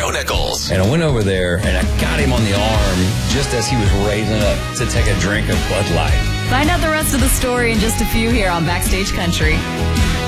Joe Nichols. And I went over there and I got him on the arm just as he was raising up to take a drink of Bud Light. Find out the rest of the story in just a few here on Backstage Country.